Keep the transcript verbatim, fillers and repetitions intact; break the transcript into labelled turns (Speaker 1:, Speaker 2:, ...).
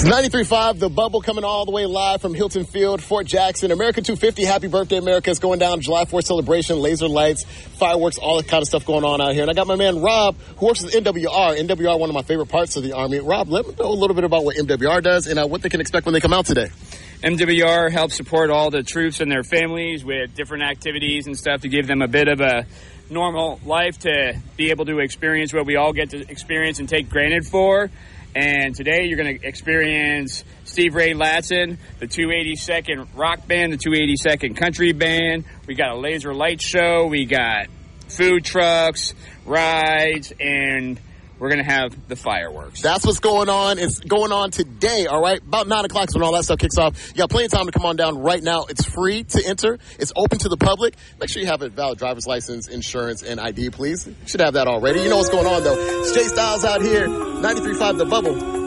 Speaker 1: ninety-three point five, The Bubble, coming all the way live from Hilton Field, Fort Jackson. America two fifty, happy birthday, America. It's going down, July fourth celebration, laser lights, fireworks, all that kind of stuff going on out here. And I got my man Rob, who works with N W R. N W R, one of my favorite parts of the Army. Rob, let me know a little bit about what N W R does and uh, what they can expect when they come out today.
Speaker 2: N W R helps support all the troops and their families with different activities and stuff to give them a bit of a normal life to be able to experience what we all get to experience and take granted for. And today you're going to experience Steve Ray Latson, the two eighty-second Rock Band, the two eighty-second Country Band. We got a laser light show. We got food trucks, rides, and we're going to have the fireworks.
Speaker 1: That's what's going on. It's going on today, all right? About nine o'clock is when all that stuff kicks off. You got plenty of time to come on down right now. It's free to enter. It's open to the public. Make sure you have a valid driver's license, insurance, and I D, please. You should have that already. You know what's going on, though. It's Jay Styles out here, ninety-three point five The Bubble.